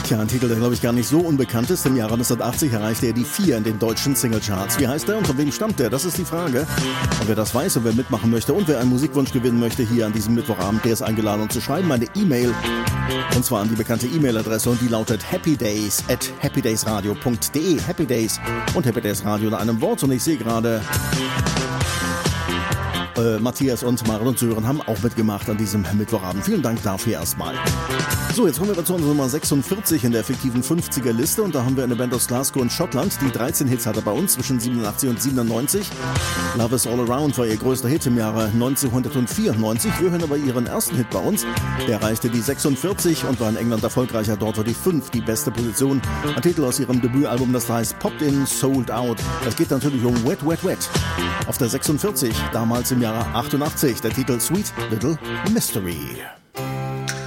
Tja, ein Titel, der glaube ich gar nicht so unbekannt ist. Im Jahre 1980 erreichte er die 4 in den deutschen Singlecharts. Wie heißt er und von wem stammt er? Das ist die Frage. Und wer das weiß und wer mitmachen möchte und wer einen Musikwunsch gewinnen möchte hier an diesem Mittwochabend, der ist eingeladen, uns zu schreiben. Eine E-Mail. Und zwar an die bekannte E-Mail-Adresse und die lautet happydays@happydaysradio.de. Happy Days und Happy Days Radio in einem Wort. Und ich sehe gerade, Matthias und Maren und Sören haben auch mitgemacht an diesem Mittwochabend. Vielen Dank dafür erstmal. So, jetzt kommen wir zu unserer Nummer 46 in der fiktiven 50er-Liste und da haben wir eine Band aus Glasgow in Schottland, die 13 Hits hatte bei uns zwischen 87 und 97. Love is All Around war ihr größter Hit im Jahre 1994. Wir hören aber ihren ersten Hit bei uns. Der erreichte die 46 und war in England erfolgreicher. Dort war die 5 die beste Position. Ein Titel aus ihrem Debütalbum, das heißt Popped In, Sold Out. Es geht natürlich um Wet, Wet, Wet. Auf der 46, damals im Jahre 88, der Titel Sweet Little Mystery.